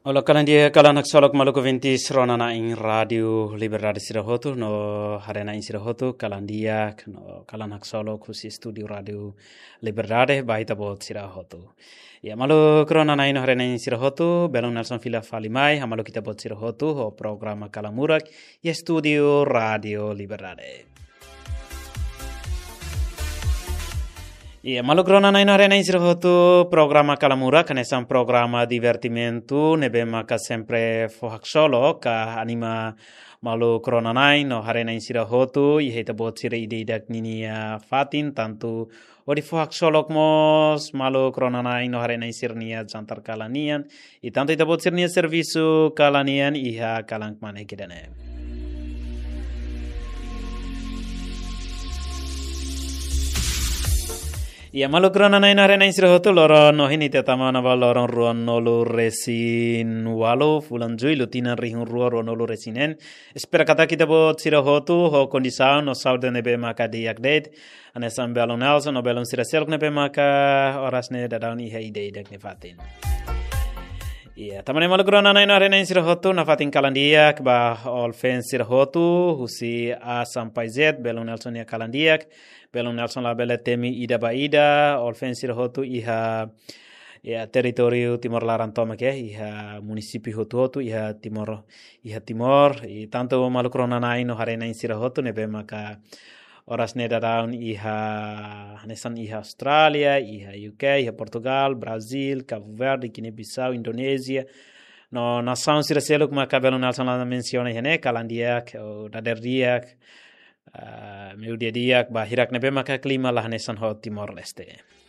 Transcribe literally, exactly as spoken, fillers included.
Olo kalan dia kalan hak solok maluku vintis rona na ing radio Liberdade Sirahotu no harena ing Sirahotu kalan dia no kalan hak solok husi studio radio Liberdade bahita bot Sirahotu. Ya malu krona na ing harena ing Sirahotu belong Nelson Villa Falimai hamalu kita bot Sirahotu ho programa kalamurak ya studio radio Liberdade. Iya, malu krona na ino arena Sirahotu programa kalamura kanesan programa divertimento nebe maka sempre fohak solo ka anima malu krona na ino arena Sirahotu iheta bot sira ide idak ninia fatin tantu odi fohak solok mos malu krona na ino arena sirnia jantar kalanian i tantu ita bot sirnia servisu kalanian iha kalang mane kidane. Ia malu krona na ina rena Sirahotu loro no hini te tama na ba loro ruan nolu resin walo fulan jui lutina rihun ruan ruan nolu resinen. Espera kata kita bot Sirahotu ho kondisau no saude nebe maka diak date. Ane sam belon Nelson no belon Siraselk nebe maka oras ne dadaun iha ide idak ne fatin. Iya, tamane malu krona na ina rena Sirahotu na fatin kalandiak ba olfen Sirahotu husi A sampai Z belon Nelson ya kalandiak. Belum Nelson la bela temi ida ba ida olfen Sirahotu iha ya teritoriu Timor Larantoma ke iha munisipi hotu hotu iha Timor iha Timor i tanto malu krona na ino harena Sirahotu nebe maka oras ne dadaun iha nesan iha Australia iha U K iha Portugal Brazil Cabo Verde Guinea-Bissau Indonesia no nasaun Siraseluk maka belum Nelson la menciona hene kalandiak o daderdiak Uh, meu dia dia bahirak nebe maka klima lah nesan ho Timor Leste.